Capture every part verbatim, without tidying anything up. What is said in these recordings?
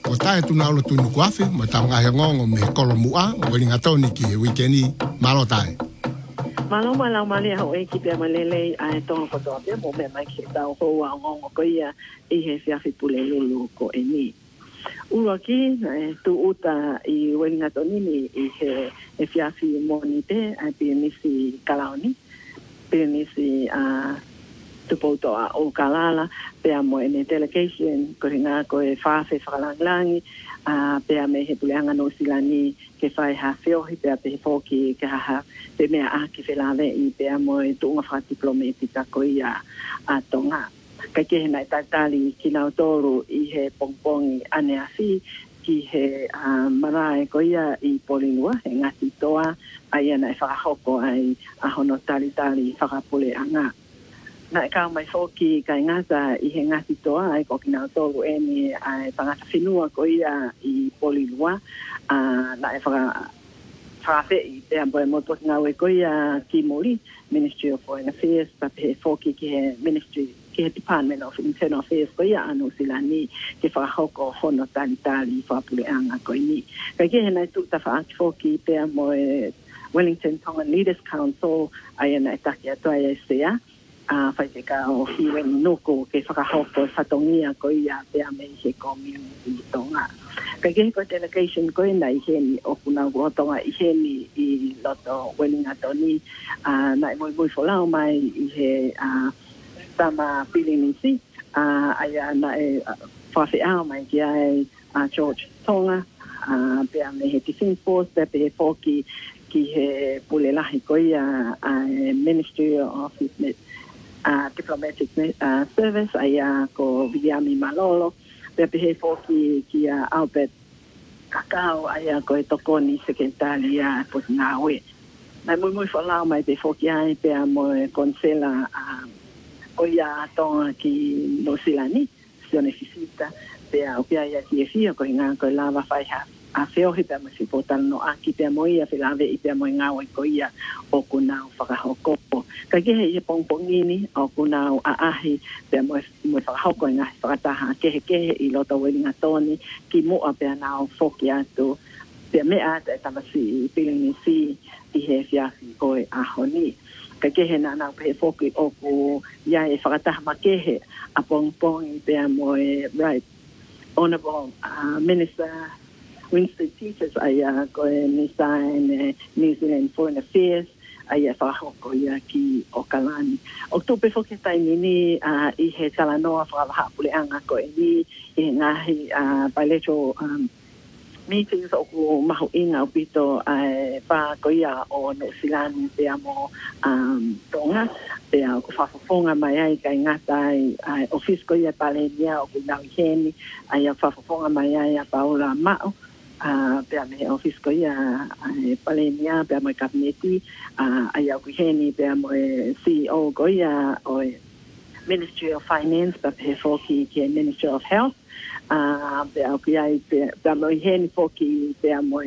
o tae tu na lo tu nu kuafi ma ta nga he ngongo me kolo mua o ni ngatoni ki weekendi malo tae malo malo mali ho e ki pe malele ai to ko to pe mo me mai ki ta ho wa ngongo ko ia i he fia fi pule lulu ko e ni ua ki tu uta i weni ngatoni ni i he e fia fi moni te ai pe nisi kalaoni pe nisi a tu poto a o kalala pe amo ene delegation ko ringa ko e fa fe falangi a pe ame he puleanga no silani ke fai ha feo hi pe pe foki ke ha pe me a ki felave i pe amo e tu nga fa diplomatica ko ia a tonga ka ke na tatali ki na toru i he pongpongi ane asi ki he a marae ko ia i polinua e ngati toa ai ana fa hoko ai a hono tali tali fa puleanga na ka mai foki ka ngata i he ngati toa ai ko kina tolu e ni ai pangata finua ko ia i polilua a na e fa fa fe i te ambo mo to nga we ko ia ki moli Ministry of Foreign Affairs pa pe foki ki he ministry ki he Department of Internal Affairs ko ia anu silani ki fa hoko hono tali tali fa puleanga ko ni ka ke he na tu ta fa foki pe ambo Wellington Tongan Leaders Council ai na takia to ai sea a fai te ka o hiwe nuku ke whakahoko whatongia ko ia pe a mei he community tonga. Ka ke ko delegation ko ina i heni o kuna uotonga i heni i loto welinga toni a na i mui mui wholao mai i he a tama pilinisi a aia na e whawhi ao mai ki ai a George Tonga a pe a mei he Defence Force pe pe he poki ki he pulelahi ko ia a Ministry of Uh, diplomatic uh, service aya ko Viviami Malolo pe pe foki ki uh, Albert Kakao aya ko tokoni sekretaria po ngawe na muy muy fala mai pe foki ai pe amo konsela uh, o ya ton ki no silani se necesita pe a pia ya ki fia ko nga ko lava fai ha a feo hi pe mo si potal no aki pe mo ia fe lave i pe mo ngawe ko ia o kuna whakahoko ka ke he pong pongini o kuna a ahi pe mo mo whakahoko nga whakataha ke he ke he i loto welinga toni ki mo a pe na o foki atu pe me a te tamasi pilini si i he fia ko a honi ka ke he na na pe foki o ku ia e whakataha ma ke he a pong pong pe mo right honorable uh, minister Winston Peters aya ko ni sign New Zealand Foreign Affairs aya fa ko ia ki o kalani o to pe foki tai ni a i he talanoa fa ha pule anga ko ni e ngahi a bilateral um, meetings o ko mahu inga o pito ai pa ko ia o no silani pe amo um tonga pe a ko fa fonga mai ai ka ngata ai office ko ia palenia o ko na heni aya fa fonga mai ai a Paula Mao a pe me office ko ia e palenia pe mo kabineti a ia ku heni pe mo C E O ko ia o Ministry of Finance pa pe foki ki Ministry of Health a pe ku ia pe mo heni foki pe mo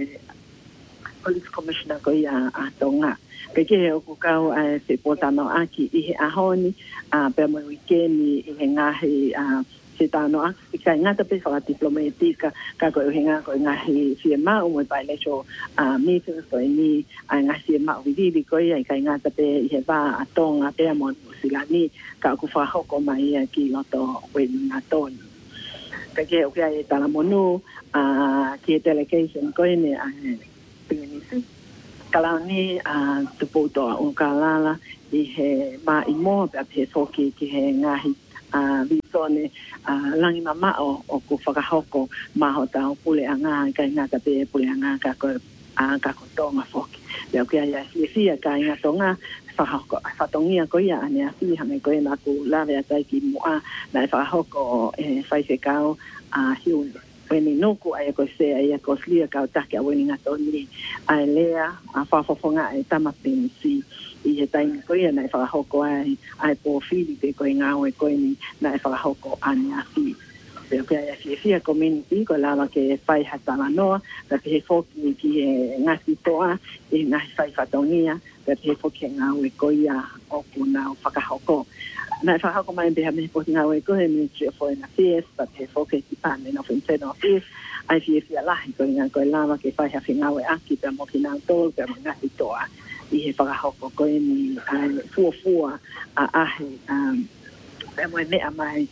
Police Commissioner ko ia a tonga ke ke o ku kau a se potano aki i ahoni a pe mo weekend i ngahi a se tano a ka ngata pe fa diplomatica ka ko hinga ko ngahi si ma o mo bilateral a meetings ko ni a ngahi ma vivi ko ia ka ngata pe he va atonga pe mo silani ka ku fa ko mai ki loto wen aton ka ke o ka e tala monu a ki delegation ko ni a pinisi kala ni a tupoto o kalala i he ma i mo pe so ki ki he ngahi a visone a langi mama o o ko whakahoko maho tau pule anga ka ngata pe pule anga ka ko a ka ko tonga foki leo kia ia fia ka inga tonga whakahoko whatongia ko ia ane a fi hange ko e naku lawe a taiki mua na whakahoko e whaise kao a hiu weni nuku ai ko se ai ko slia ka take a weni ngatoni ai lea a whafofonga e tamapini si i he taimi ko ia nai whakahoko ai ai po fili te ko ingawe ko ni nai whakahoko ane a fi pero que ai fi fi community ko lava ke fai hatala noa da pe foki ki ngasi toa i ngai fai fatongia da pe foki ngawe ko ia o kuna whakahoko na whakahoko mai be me po ngawe ko he Ministry of Foreign Affairs da pe foki Department of Internal Affairs ai fia fia lahi ko ngā koe lava ke whai hawhi ngawe aki pia mo ki nā tōru pia mo ngahi toa i he whakahoko koe ni fua fua a ahe pia mo e mea mai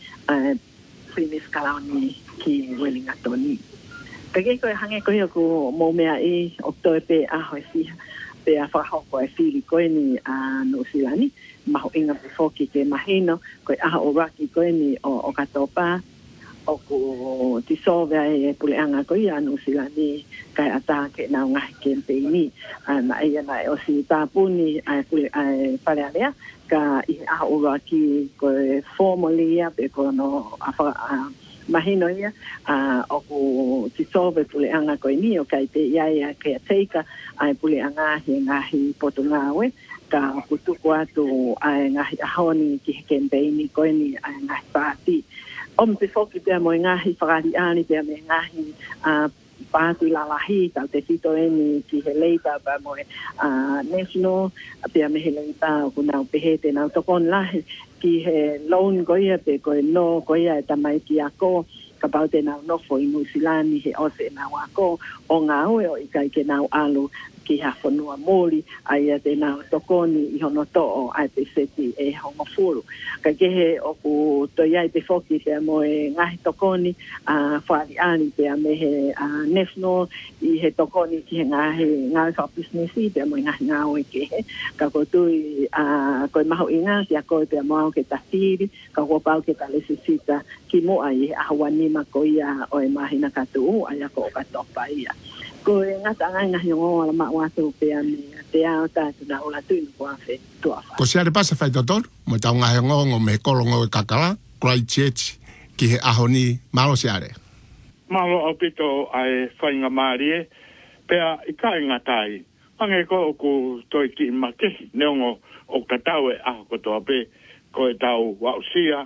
Primis Kalaoni ki Wellinga Toni. Peke koe hange koe ko mo mea i o toe pe aho e fiha pe a whakahoko e whiri koe ni a Nusilani maho inga pe foki ke mahino koe aha o raki koe ni o katopa o ko tisove e puleanga ko ia no silani kai atake na ngahi kempeini na ia na o si tapuni ai pule ai palea ka i a ora ki ko formally pe ko no a mahino ia o ko tisove puleanga ko ni o kai te ia ia ke teika ai puleanga he ngahi potungawe ka kutuku atu ai ngahi ahoni ki kempeini ko ni ai ngahi pati om te foki pia mo ngahi whakari ani pia me ngahi uh, pātu lalahi tau te whito eni ki he leita pa mo uh, national pia me he leita o kunau pehe te nau tokon lahi ki he loan koia pe koe no koia e tamai ki ako ka pau te nau nofo i Nusilani he ose nau ako o ngā ue o ikai ke nau alu ki ha whanua mōri ai te nau tokoni i hono to'o ai te seti e hongo furu. Ka kehe o ku toi ai te whoki te mo e ngahi tokoni a uh, whaari ani te a me he uh, national i he tokoni ki he ngahi ngahi wha businessi te mo i ngahi ngā oe kehe. Ka ko tui uh, koe maho i ngā ki a koe te a moao ke tawhiri ka ko pau ke ta lesisita ki mo ai a hawanima ko ia o e mahina katu ai a ko o katopa ia. Ko e ngata ngai ngahi o ala maa watu pe a me te ao tātu na ola tuinu kua whe tuafa. Ko siare pasa whai totor, mo tau ngahi o ngongo me kolongo e kakala, Christchurch, ki he ahoni, malo siare. Malo au pito ai whainga maarie, pea i kai ngatai. Ange ko o ku toi ki make, neongo o katau e aho kotoa pe, ko e tau wausia,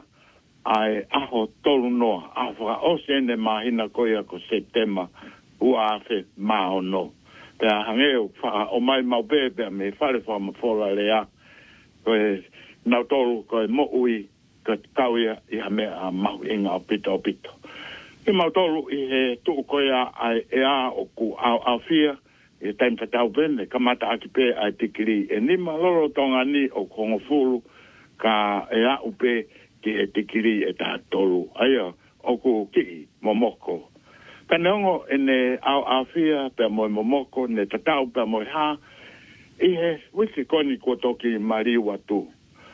ai aho tolu noa, aho whaka osende mahina koia ko September, ua afe mao no. Pea hangeo wha o mai mau bebe me whare wha ma whora lea. Koe nau tolu koe mo ui ka kauia i ha mea mau inga o pito o pito. I mau tolu i he tuu koe a ai e a o ku au au fia i taim whatau bene ka mata aki pe ai tikiri e nima loro tonga ni o kongo fulu ka e a upe ki e tikiri e ta tolu. Aia o ku ki momoko. Ka neongo e ne au au fia pe moi momoko, ne tatau pe moi ha, i he wisi koni ko toki mari watu.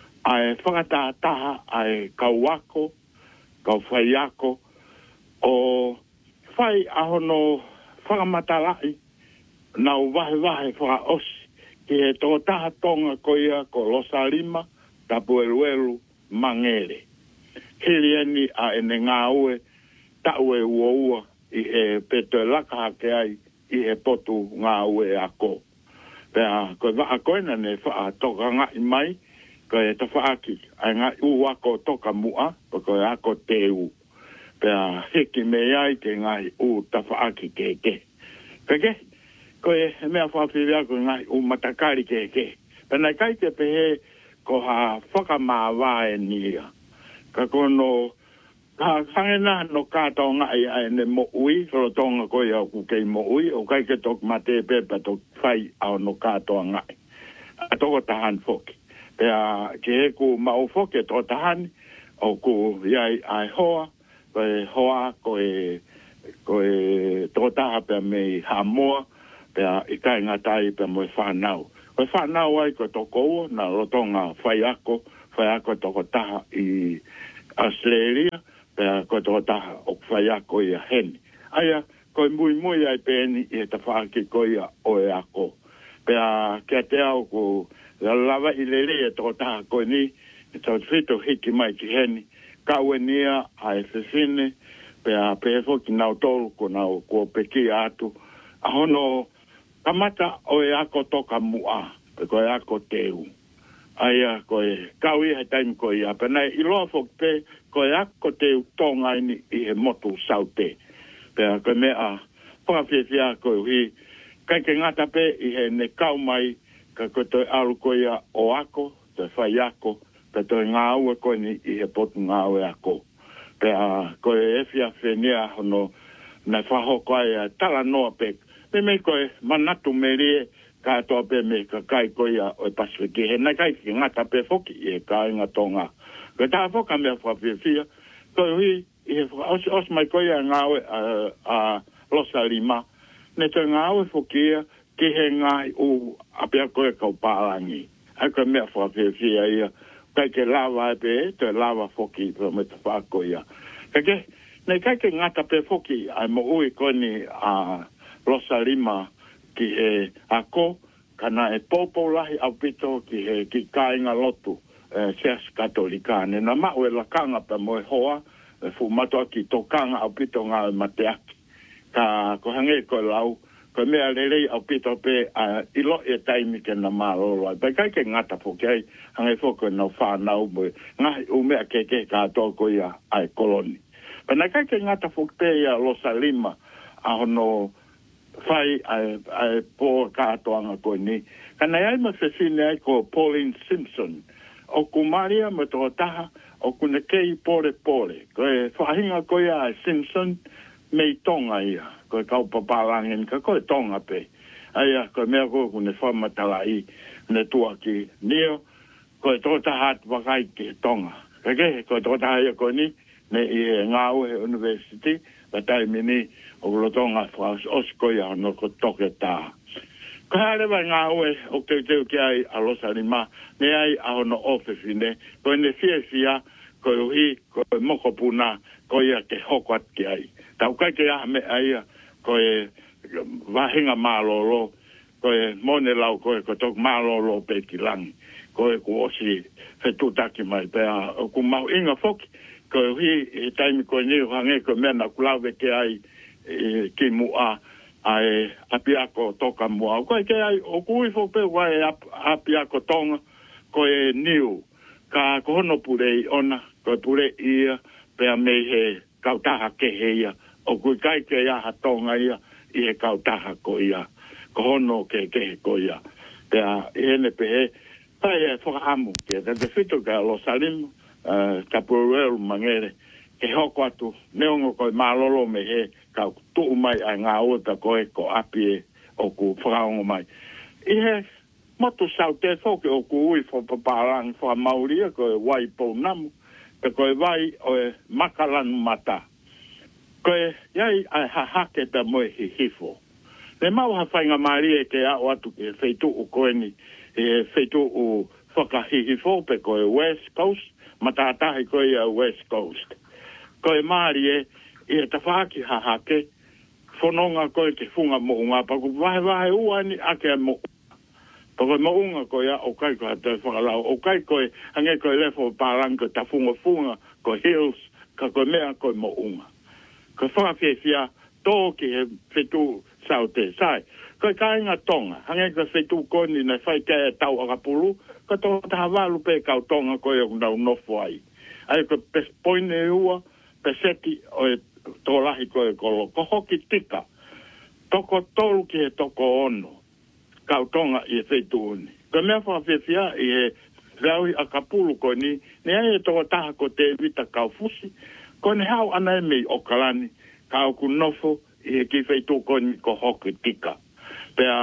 Ai whakata taha, ai kauako, kau whaiako, o whai ahono whakamatalai, nau wahe wahe whaka osi, ki he tō taha tonga koia ko Losarima, tapu eruelu, mangere. Hiri eni a ene ngā ue, tau e ua ua, i he peto laka hake ai i he potu ngā ue ako. Pea, koe wa akoina ne wha toka ngai mai, koe ta wha aki, ai ngai u ako toka mua, pa koe ako te u. Pea, heki me ai ke ngai u ta wha aki ke ke. Peke, koe mea whawhiri ako ngai u matakari ke ke. Pena kai te pehe ko ha whakamāwā e nia. Ka kono ka sangena no ka tonga ai ai ne mo ui so tonga ko ia ku ke mo ui o kai ke tok mate pe pa tok fai au no ka tonga a to ta han fok pe a ke ku ma o fok e to ta han o ku ia ai hoa pe hoa ko e ko e to ta pe me ha mo pe a i kai nga tai pe mo fa nau ko fa nau ai ko to ko na ro tonga fai ako fai ako to ta i Australia pea koe tō taha o whai ako i a heni. Aia, koe mui mui ai pēni i he ta whaake koe a o e ako. Pea kia te au ko la lava i le rea tō taha koe ni, e tau whito hiki mai ki heni, kaue nia a e whiwhine, pea pea whoki nau tolu ko nau ko peki atu. A hono, kamata o e ako toka mua, pe koe ako teu. Aia, koe kaui he taimi koe ia, penai i loa whoki pe, koe ako te tonga ini i he motu saute. Pea koe mea, whakawhiawhia koe hui, kai ke ngata pe i he ne kau mai, ka koe toi aru koe ia o ako, te whai ako, pe toi ngā ua koe ni i he potu ngā ua ako. Pea koe e whia whenea hono na whaho koe tala noa pe. Me me koe manatu me rie ka toa pe me ka kai koe a o Pasifiki. He na kai ki ngata pe foki e ka inga tonga. Ka tā foka mea whawhiawhia. Koe hui, i he os, os mai koe a ngāwe a, a Losa Lima. Ne te ngāwe fokia ki he ngai u apea koe kau pārangi. Hai koe mea whawhiawhia ia. Kai ke lava e pe, te lava foki pe me te whakoia. Kai ke, nei kai ke ngata pe foki ai mo ui koni a Losa Lima ki he ako, kana e popo lahi au pito ki he ki kāinga lotu e seas katolika. Ne na mau e lakanga pa moe hoa, e fu matua ki tokanga au pito ngā e mateaki. Ka ko hange ko lau, ko mea lelei au pito pe a ilo e taimi ke na marolo. Pai kai ke ngata foki ai, hange foko na whanau moe, ngahi umea keke ka toko ia ai koloni. Pa na kai ke ngata foki pe ia Losa Lima, a hono whai ai, ai pō kātoanga koe ni. Kana ai ma whewhine ai ko Pauline Simpson. O ku Maria ma tō taha, o ku ne kei pore pore. Koe whahinga koe ai Simpson, mei tonga ia. Koe kau papalangen, ka koe tonga pe. Aia, koe mea koe ku ne whamatala i ne tua ki nio. Koe tō taha atu wakai ki tonga. Kake, koe tō taha ia koe ni, ne i e Ngāwe University, pa tai mini o lotonga whaas oskoia no ko toke tā. Ko harewa Ngāwe o te teo ki ai a Losa Lima, ne ai a hono ofefine, koe ne fia fia, koe uhi, koe moko puna, koe ia ke hokwat ki ai. Tau kai ke aha me aia, koe wahinga mālolo, koe mone lau koe ko tok mālolo pe ki langi, koe ku osi whetutaki mai pēa, o ku mau inga foki, koe hui e taimi koe niu hange koe mea na kulauwe ke ai e, ki mua ai apiako toka mua. Koe ke ai o kui fope wai ap, apiako tonga koe niu ka kohono purei ona, koe purei ia pea mei he kautaha ke he ia. O kui kai ke iaha tonga ia i he kautaha ko ia. Kohono ke ke he ko ia. Pea i hene pe he pai e whakahamu ke te whitu ka Losa Lima. Uh, ka puruelu mangere ke hoko atu neongo koe malolo me he ka tuu mai ai ngā uta koe ko api e o ku whakaongo mai i he motu sau te whoke o ku ui fo paparang wha mauria koe wai pou namu pe koe wai o e makalan mata koe iai ai hahake ta moe hi hifo le mau ha whainga maria ke a o atu ke feitu u koe ni e feitu u whakahihifo pe koe West Coast matatahi koe a West Coast. Koe maari e, i e tawhaki hahake, whanonga koe te funga mounga, paku wahe wahe uani ake mo. Paku mounga koe a o kai koe te whakalau, o kai koe, hange koe lefo pāranga ta funga funga, koe hills, ka koe mea koe mounga. Koe whakawhiawhia, tō ki he whetu sau te sai. Koe kāinga tonga, hange koe whetu koni na whai kea tau akapuru, ka tō taha walu pe kau tonga koe o nau nofo ai. Ai koe pes poine ua, peseti o e tō lahi koe kolo. Ko hoki tika, toko tolu ki he toko ono, kau tonga i e whetu uni. Koe mea whawhiawhia i he raui a kapulu koe ni, ne ai e tō taha ko te vita kau fusi, koe ne hau ana e mei o kalani, kau ku nofo i he ki whetu koe ni ko hoki tika. Pea,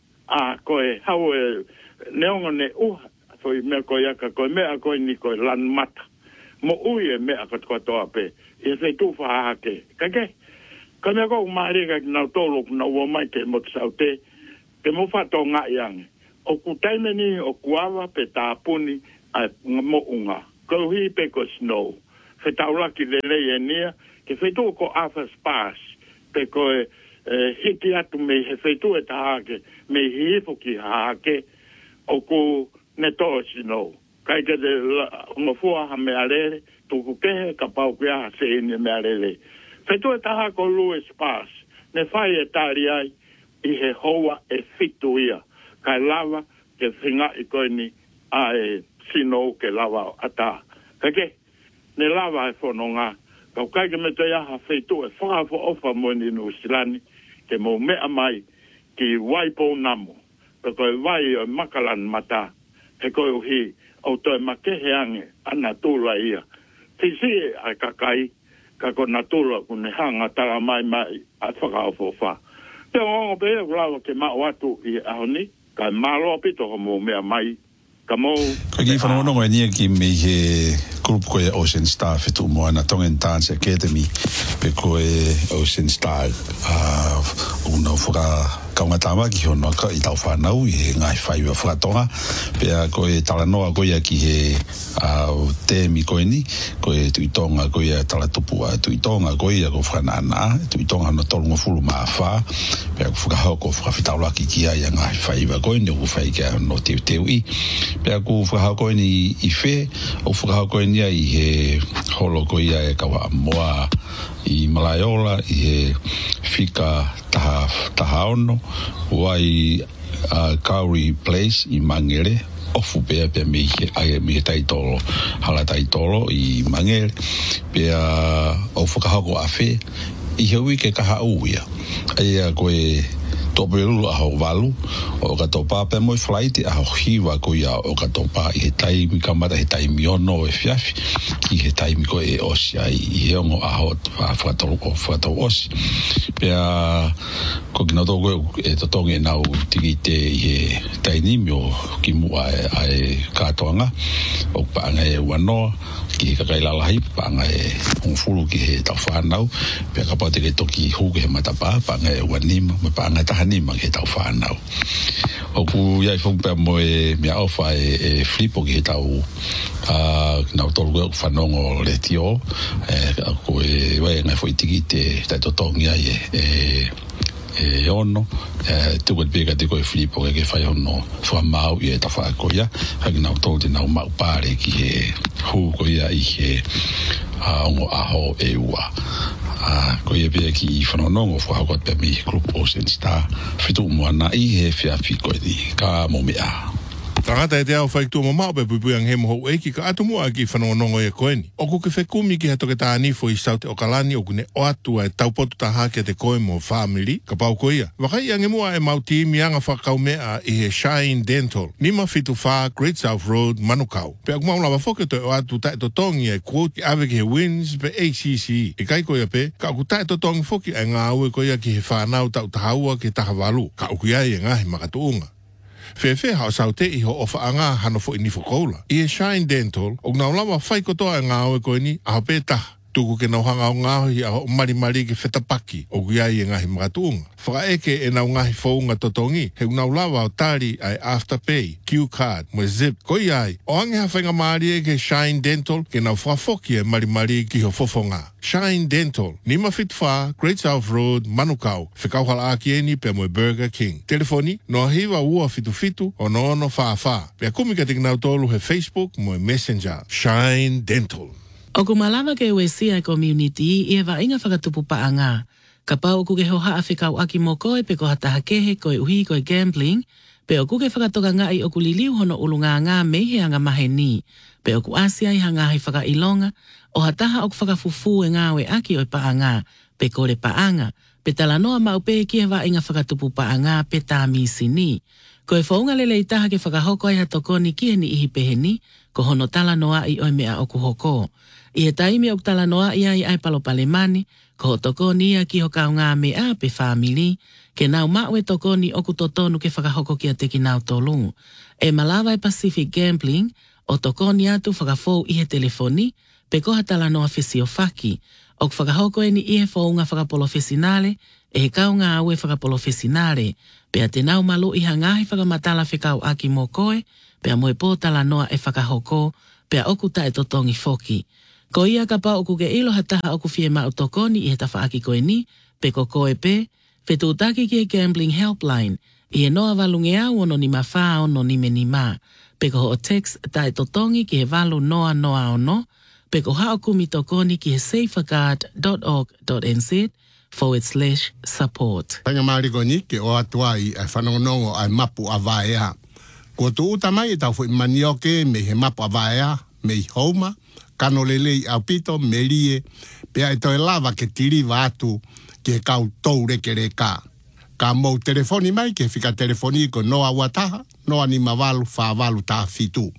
a koe hau e neongo ne uha, foi mea koe aka koe mea koe ni koe lan mata. Mo ui e mea koe koe toa pe. I e sei tu whahake. Kake? Koe mea koe maari ka ki nau tolo ku nau mai ke mo te sau te. Ke mo whato ngā iange. O ku taimeni o kuawa pe tāpuni a mo unga. Koe hui pe ko snow. Fe taulaki lelei e nia. Ke whetu ko awha spas. Pe koe eh, hiki atu me he whetu e tahake. Me hifo ki hake. O ku ne tō sino. Kai ke te ngofua ha mea rere, tuku kehe ka pau kia ha se ini mea rere. Whetu e taha ko Louis Pass, ne whai e tāri ai, i he hoa e fitu ia. Kai lava ke whinga i koe ni a e sino ke lava ata. Heke, ne lava e whanonga. Kau kai ke me te aha whetu e whakafo ofa moni no silani, ke mo mea mai ki waipo namo. Pe koe vai o makalan mata, he koe uhi, o toi makehe ange, ana tūla ia. Tisi a kakai, ka ko na tula ko ne hanga tala mai mai a whaka o fofa. Te o pe o lawa ke ma watu I ahoni ka malo pito ko mo mea mai ka mo ka ki whanau nongo e nia ki me he grupo ko e Ocean Star fitu mo ana Tongan Dance Academy pe ko e Ocean Star a una whaka kaunga tama ki hono ka I tau whanau I he ngai whai wa whakatonga pe a ko e tala noa ko ia ki he te mi ko e ni ko e tuitonga ko ia tala tupu a tuitonga ko ia ko whanana tuitonga no tolunga fulu maa wha pe a ko whakahau ko whakawhitaula ki kia ia ngai whai wa ko e ni o whai kia no teu teu I pe a ko whakahau ko e ni I whe o whakahau ko e ni I he holo ko ia e kawa moa I Malaiola I he whika taha, taha ono wai uh, Kauri Place I Mangere ofu pea pea me he ai me he taitolo hala taitolo I Mangere pea o whakahako awhe I he wike kaha uia ai a koe topelulu a hau walu o ka topa pe moi flight a hau hiwa ko ia o ka topa I he taimi kamata he taimi ono e fiafi I he taimi ko e osi ai I he ongo a hau a whakatoro ko whakatoro osi pea ko kina toko e totongi e nau tiki te I he tainimi o ki mua e, e katoanga o paanga e wanoa ki he kakailalahi paanga e ungfulu ki he tau whanau pea kapate ke toki huke he matapa paanga e wanima me paanga taha ni ma ke tau whanau. O ku iai whungpea mo e mea awha e, e flipo ki he tau uh, nau tolu kua whanongo le tio e ko e wai ngai fwoi tiki te tai totongi ai e, e e ono e tuku te peka te koe flipo ke ke whai hono whamau I e ta whaakoia haki nau tolu te nau mau pare ki he hu ko ia I he uh, ongo aho e ua. Ah, ko ia pia ki whanonongo whakakot pe mi Group Ocean Star whitu moana I he whiawhi koe ni ka momea. Tangata e te au whaiktua mo mau pe pupuang he moho eiki ka atu mua ki whanongonongo e koe ni. O ku ke whekumi ki hato ke tā nifo I saute o kalani o kune o atua e taupotu tā hake te koe mo family ka pau ko ia. Wakai ange mua e mau timi anga whakau mea I he Shine Dental. Nima fitu wha Great South Road Manukau. Pe aku maula wafoke to o atu tae to tongi e quote ki ave ki he wins pe A C C. E kai koe pe ka aku tae to tongi foki e ngā ue koe ki he whanau tau tahaua ki taha walu. Ka aku ia e ngahi makatuunga. Fefe hao saute I ho ofa anga hano fo ini fo koula. I he Shine Dental, o ngau lawa whai kotoa e ngā oe koe ni, aho pētaha. Tuku ke nau hanga o ngāhi a ho mari mari ke whetapaki, o kuiai e ngahi makatuunga. Whaka eke e nau ngahi whaunga totongi, he ngau lawa o tāri ai Afterpay, Q-Card, mo Zip, koi ai. O ange ha whainga maari e ke Shine Dental, ke nau whafoki e mari mari ki ho fofonga. Shine Dental, Nima Fitfa, Great South Road, Manukau, Whikauhala Akieni pe mo Burger King. Telefoni, no hiwa ua fitu fitu, o no ono wha wha. Pea kumika te kinau tolu he Facebook, mo Messenger. Shine Dental. O ku malama ke Wesia community I e wa inga whakatupu paanga. Ka pau ku ke hoha a whikau aki mo koe pe ko hataha kehe koe uhi koe gambling, pe o ku ke whakatoka ngai o ku liliu hono ulunga ngā mehe anga mahe ni, pe o ku asia I hanga hai whakailonga, o hataha o ku whakafufu e ngā we aki o paanga, pe kore paanga, pe talanoa maupe ki e wa inga whakatupu paanga pe tā misi ni. Ko e whaunga lele I taha ke whakahoko ai hatokoni ki he ni ihi pehe ni, ko hono talanoa I oi mea o ku hoko. I he taimi o talanoa ia I ai palopale mani, ko tokoni ia ki ho kau ngā mea pe whamili, ke nau maue tokoni o ku totonu ke whakahoko kia te ki nau tolu. E malawa e Pacific Gambling, o tokoni atu whakafou I he telefoni, pe koha talanoa whesi o whaki, o ku whakahoko e ni I he whaunga whakapolo whesinale, e he kau ngā aue whakapolo whesinale, pe a te nau malu I hangahi whakamatala whikau aki mo koe, pe a moe pō talanoa e whakahoko, pe a oku tae totongi foki. Ko ia ka pa oku ke ilo hataha oku fie ma utokoni I he tafa aki koe ni, pe ko koe pe, whetutaki ki he gambling helpline, I he noa valunge au ono ni mawha ono ni me ni ma, pe ko ho text tae totongi ki he valu noa noa ono, pe ko hao kumi tokoni ki he safeguard dot org dot n z forward slash support. Panga mariko ni ke o atua I e whanongonongo ai mapu a vaea. Ko tu utamai tau fu manioke me he mapu a vaea, me I homa, kano lelei au pito, me lie, pea e toi lava ke tiri watu ke kau tau reke reka. Ka mou telefoni mai ke whika telefoni ko noa wataha, noa ni mawalu wha walu ta fitu.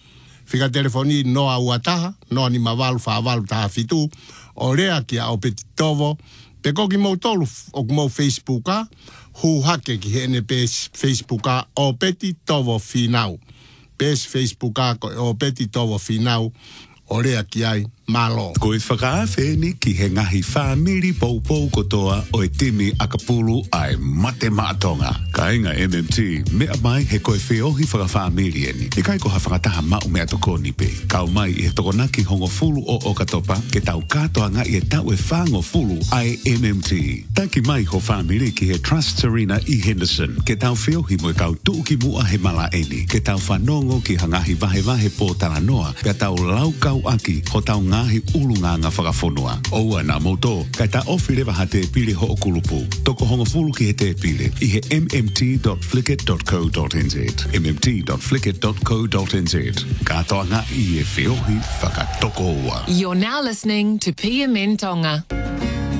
Whika telefoni noa uataha, noa ni mawalu whawalu taha fitu, o rea ki a o peti tovo, pe koki mou tolu o mou Facebooka, hu hake ki hene pes Facebooka o peti tovo finau. Pes Facebooka o peti tovo finau, o rea ki ai malo. Ko e whakaawheni ki he ngahi whamiri poupou kotoa o e timi akapulu ai mate maatonga. Ka inga M M T, mea mai he koe whiohi whakawhamiri eni. E kai ko ha whakataha mau mea toko nipe. Kau mai i he tokonaki hongo fulu o Okatopa, ke tau katoa nga i e tau e whango fulu ai M M T. Taki mai ho whamiri ki he Trust Serena i Henderson, ke tau whiohi mo e kau tuuki mua he mala eni. Ke tau whanongo ki hangahi vahe vahe po taranoa, ke tau lau kau aki ho tau ngahi ulunga nga whakafonua. Oua na moto, kai ta ofi lewa ha te pili ho o kulupu. Toko hongo fulu ki he te pili, i he m m t dot flickit dot co dot n z. m m t dot flickit dot co dot n z. Katoa nga i e whiohi whakatoko ua. You're now listening to P M N Tonga.